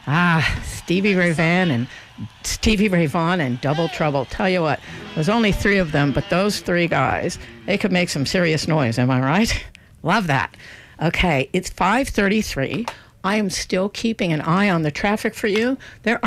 Stevie Ray Vaughan and Double Trouble. Tell you what, there's only three of them, but those three guys, they could make some serious noise. Am I right? Love that. Okay, it's 5:33. I am still keeping an eye on the traffic for you.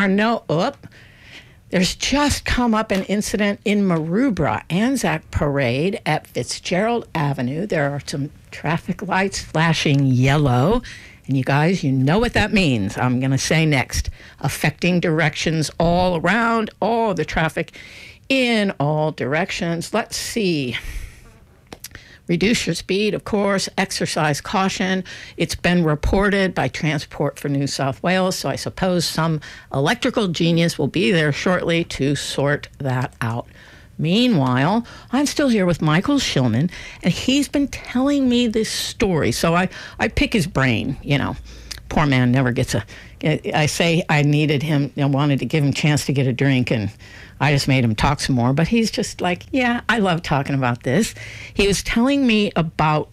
There's just come up an incident in Maroubra, Anzac Parade at Fitzgerald Avenue. There are some traffic lights flashing yellow. And you guys, you know what that means. I'm going to say next. Affecting directions all around, all the traffic in all directions. Let's see. Reduce your speed, of course. Exercise caution. It's been reported by Transport for New South Wales, so I suppose some electrical genius will be there shortly to sort that out. Meanwhile, I'm still here with Michael Shillman, and he's been telling me this story. So I pick his brain, you know. Poor man never gets I say I needed him, I wanted to give him a chance to get a drink, and I just made him talk some more. But he's just like, yeah, I love talking about this. He was telling me about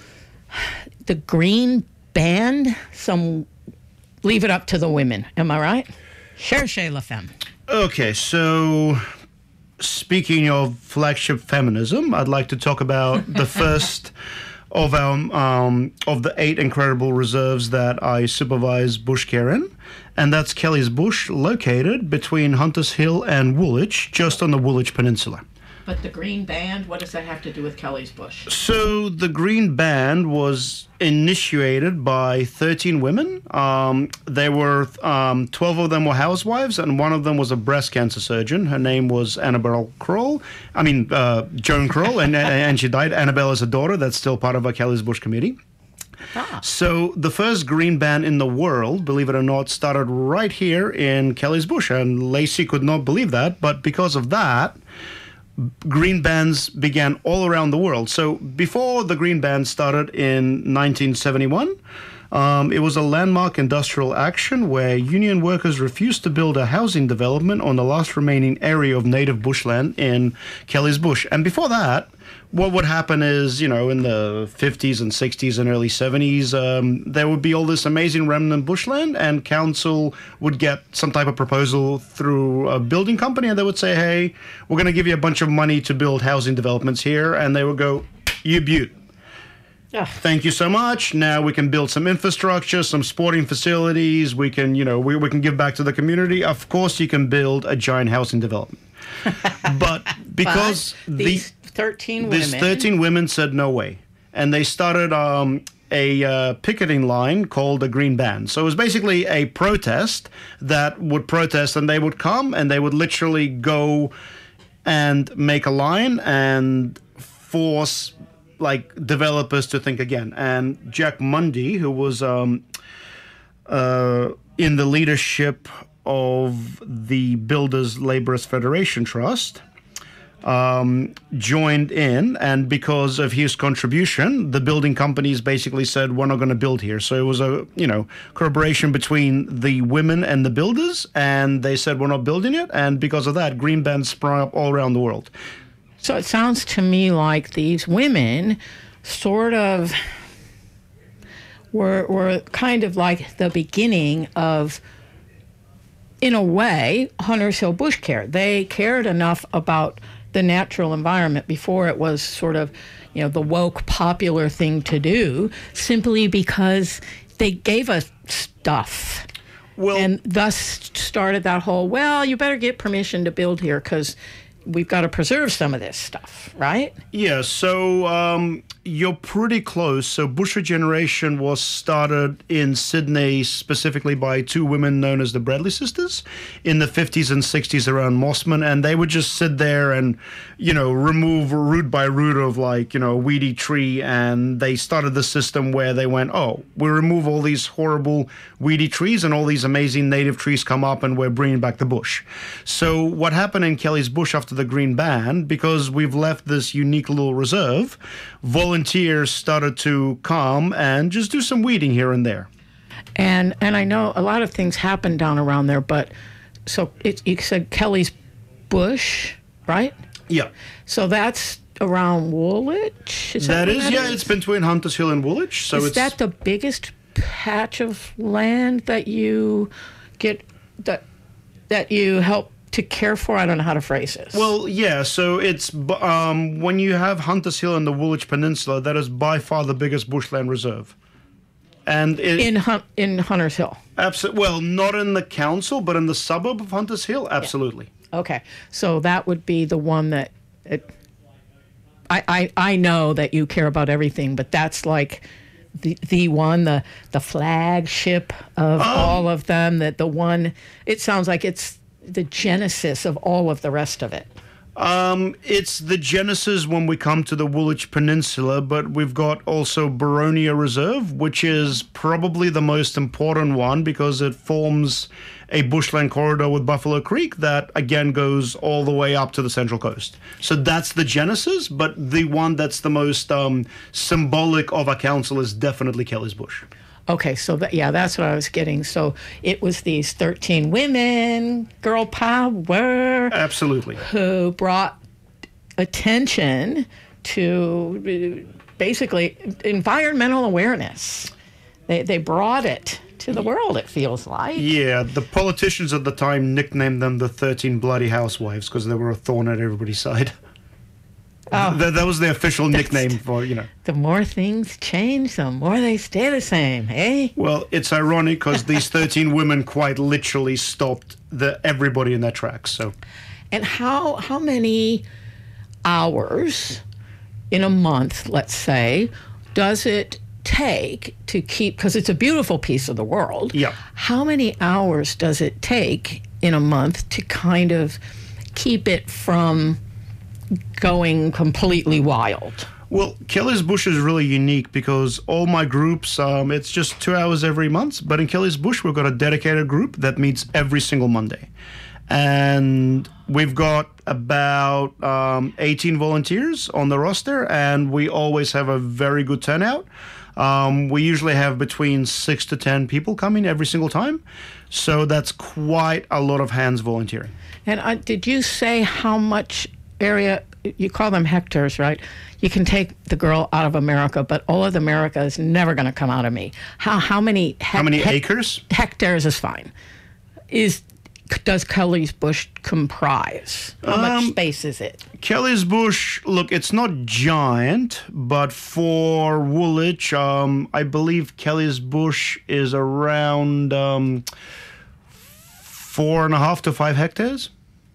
the Green Band. Leave it up to the women. Am I right? Cherchez la femme. Okay, so speaking of flagship feminism, I'd like to talk about the first of the 8 incredible reserves that I supervise bush care in, and that's Kelly's Bush, located between Hunters Hill and Woolwich, just on the Woolwich Peninsula. But the Green Band, what does that have to do with Kelly's Bush? So the Green Band was initiated by 13 women. They were 12 of them were housewives, and one of them was a breast cancer surgeon. Her name was Annabelle Kroll. Joan Kroll, and she died. Annabelle is a daughter that's still part of our Kelly's Bush committee. So the first green band in the world, believe it or not, started right here in Kelly's Bush, and Lacey could not believe that, but because of that, green bands began all around the world. So before the green band started in 1971, it was a landmark industrial action where union workers refused to build a housing development on the last remaining area of native bushland in Kelly's Bush. And before that, what would happen is, in the 50s and 60s and early 70s, there would be all this amazing remnant bushland, and council would get some type of proposal through a building company, and they would say, hey, we're going to give you a bunch of money to build housing developments here, and they would go, you beaut. Yeah. Thank you so much. Now we can build some infrastructure, some sporting facilities. We can, we can give back to the community. Of course, you can build a giant housing development. But because these 13 women said no way. And they started a picketing line called the Green Band. So it was basically a protest that would protest, and they would come and they would literally go and make a line and force developers to think again. And Jack Mundy, who was in the leadership of the Builders Labourers Federation Trust, joined in, and because of his contribution, the building companies basically said, we're not going to build here. So it was a, collaboration between the women and the builders, and they said, we're not building it. And because of that, green bands sprung up all around the world. So it sounds to me like these women sort of were kind of like the beginning of, in a way, Hunters Hill Bush Care. They cared enough about the natural environment before it was sort of, the woke popular thing to do, simply because they gave us stuff. Well, and thus started that whole, you better get permission to build here because we've got to preserve some of this stuff, right? Yeah, so you're pretty close. So Bush Regeneration was started in Sydney specifically by 2 women known as the Bradley sisters in the 50s and 60s around Mossman, and they would just sit there and, remove root by root of a weedy tree, and they started the system where they went, we remove all these horrible weedy trees and all these amazing native trees come up and we're bringing back the bush. So what happened in Kelly's Bush after the Green Band, because we've left this unique little reserve, volunteers started to come and just do some weeding here and there. And I know a lot of things happen down around there, but so you said Kelly's Bush, right? Yeah. So that's around Woolwich? That is, it's between Hunters Hill and Woolwich. So is that the biggest patch of land that you get that you help to care for? I don't know how to phrase this. Well, yeah, so it's when you have Hunters Hill and the Woolwich Peninsula, that is by far the biggest bushland reserve. And in Hunters Hill. Absolutely. Well, not in the council, but in the suburb of Hunters Hill, absolutely. Yeah. Okay, so that would be the one that I know that you care about everything, but that's like the one, the flagship of all of them. That the one. It sounds like it's the genesis of all of the rest of it. It's the genesis when we come to the Woolwich Peninsula, but we've got also Boronia Reserve, which is probably the most important one because it forms a bushland corridor with Buffalo Creek that, again, goes all the way up to the Central Coast. So that's the genesis, but the one that's the most symbolic of our council is definitely Kelly's Bush. Okay, so that's what I was getting. So it was these 13 women, girl power. Absolutely. Who brought attention to basically environmental awareness. They brought it to the world, it feels like. Yeah, the politicians at the time nicknamed them the 13 Bloody Housewives because they were a thorn at everybody's side. Oh, that was the official nickname for, The more things change, the more they stay the same, eh? Well, it's ironic because these 13 women quite literally stopped everybody in their tracks. So, and how many hours in a month, let's say, does it take to keep, because it's a beautiful piece of the world. Yeah. How many hours does it take in a month to kind of keep it from going completely wild? Well, Kelly's Bush is really unique because all my groups, it's just 2 hours every month. But in Kelly's Bush, we've got a dedicated group that meets every single Monday. And we've got about 18 volunteers on the roster, and we always have a very good turnout. We usually have between 6 to 10 people coming every single time. So that's quite a lot of hands volunteering. And did you say how much area, you call them hectares, right? You can take the girl out of America, but all of America is never going to come out of me. How many acres? Hectares is fine. Does Kelly's Bush comprise? How much space is it? Kelly's Bush, look, it's not giant, but for Woolwich, I believe Kelly's Bush is around 4.5 to 5 hectares.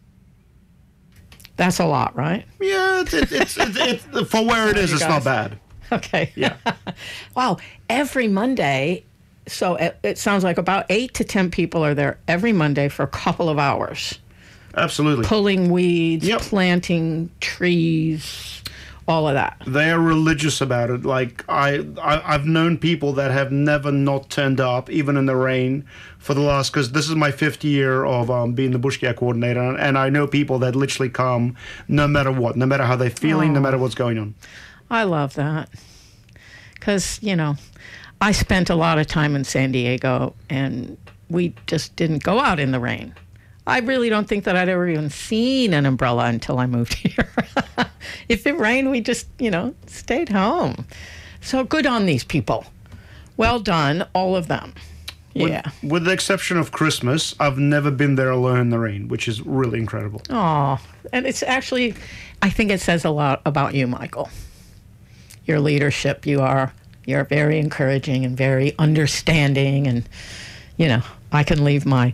That's a lot, right? Yeah, it's for where it is, it's not bad. Okay. Yeah. Wow. Every Monday, so it sounds like about 8 to 10 people are there every Monday for a couple of hours. Absolutely. Pulling weeds, planting trees, all of that. They are religious about it. Like I've known people that have never not turned up, even in the rain, for the last, because this is my 5th year of being the Bush Care coordinator, and I know people that literally come no matter what, no matter how they're feeling, no matter what's going on. I love that. Because, I spent a lot of time in San Diego, and we just didn't go out in the rain. I really don't think that I'd ever even seen an umbrella until I moved here. If it rained, we just, stayed home. So good on these people. Well done, all of them. Yeah. With the exception of Christmas, I've never been there alone in the rain, which is really incredible. Oh, and it's actually, I think it says a lot about you, Michael. Your leadership, you're very encouraging and very understanding, and I can leave my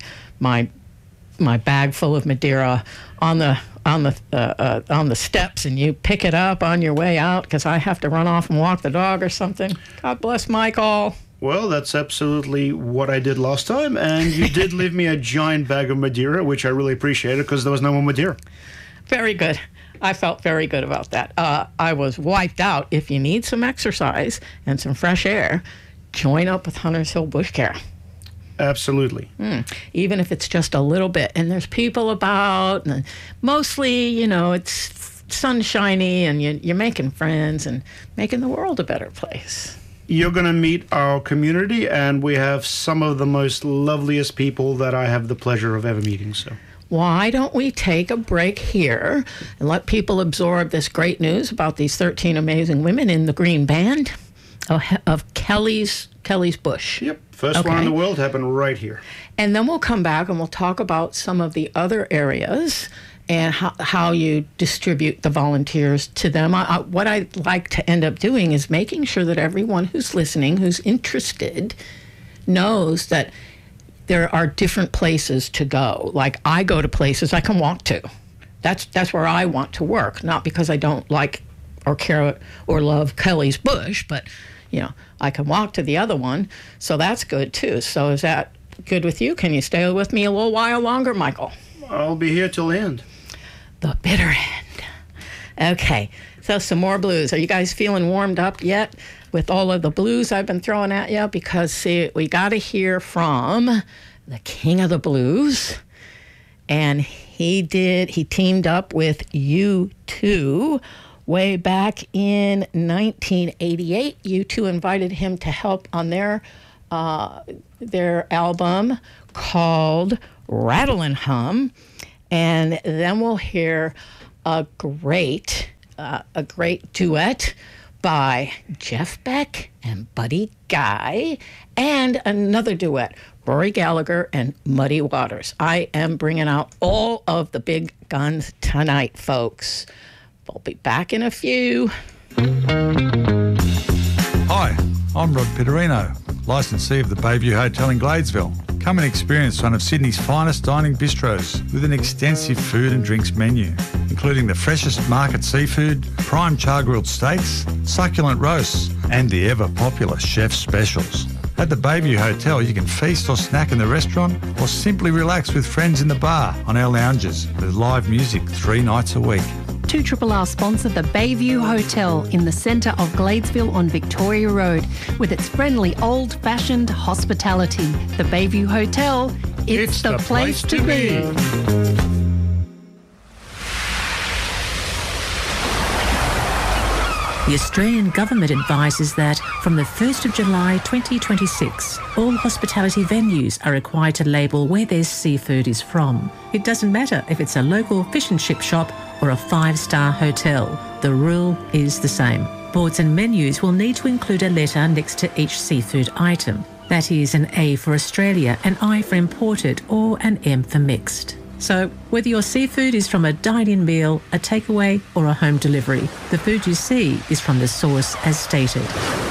bag full of Madeira on the steps, and you pick it up on your way out because I have to run off and walk the dog or something. God bless Michael. Well, that's absolutely what I did last time, and you did leave me a giant bag of Madeira, which I really appreciated because there was no more Madeira. Very good. I felt very good about that. I was wiped out. If you need some exercise and some fresh air, join up with Hunters Hill Bush Care. Absolutely. Even if it's just a little bit. And there's people about, and mostly, it's sunshiny, and you're making friends and making the world a better place. You're going to meet our community, and we have some of the most loveliest people that I have the pleasure of ever meeting. So why don't we take a break here and let people absorb this great news about these 13 amazing women in the Green Band? of Kelly's Bush. Yep. First one in the world happened right here. And then we'll come back and we'll talk about some of the other areas and how you distribute the volunteers to them. What I'd like to end up doing is making sure that everyone who's listening, who's interested, knows that there are different places to go. Like, I go to places I can walk to. That's where I want to work, not because I don't like or care or love Kelly's Bush, but, I can walk to the other one, so that's good too. So is that good with you? Can you stay with me a little while longer, Michael? I'll be here till the end. The bitter end. Okay, so some more blues. Are you guys feeling warmed up yet with all of the blues I've been throwing at you? Because, see, we got to hear from the king of the blues. And he teamed up with U2 way back in 1988. U2 invited him to help on their album called Rattle and Hum. And then we'll hear a great duet by Jeff Beck and Buddy Guy, and another duet, Rory Gallagher and Muddy Waters. I am bringing out all of the big guns tonight, folks. We'll be back in a few. Hi, I'm Rod Pitterino, licensee of the Bayview Hotel in Gladesville. Come and experience one of Sydney's finest dining bistros with an extensive food and drinks menu, including the freshest market seafood, prime char-grilled steaks, succulent roasts, and the ever-popular chef's specials. At the Bayview Hotel, you can feast or snack in the restaurant or simply relax with friends in the bar on our lounges with live music 3 nights a week. 2RRR sponsor the Bayview Hotel in the centre of Gladesville on Victoria Road with its friendly old-fashioned hospitality. The Bayview Hotel, it's the place to be. The Australian Government advises that from the 1st of July 2026, all hospitality venues are required to label where their seafood is from. It doesn't matter if it's a local fish and chip shop or a 5-star hotel. The rule is the same. Boards and menus will need to include a letter next to each seafood item. That is an A for Australia, an I for imported, or an M for mixed. So whether your seafood is from a dine-in meal, a takeaway, or a home delivery, the food you see is from the source as stated.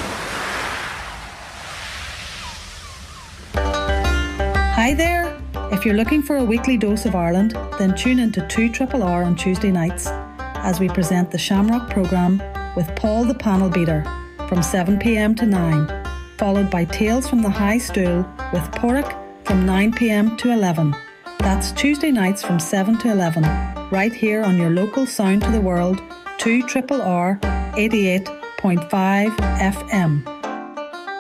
Hi there! If you're looking for a weekly dose of Ireland, then tune into 2RRR on Tuesday nights as we present the Shamrock programme with Paul the Panel Beater from 7 p.m. to 9, followed by Tales from the High Stool with Porrick from 9 p.m. to 11. That's Tuesday nights from 7 to 11, right here on your local Sound to the World, 2RRR 88.5 FM.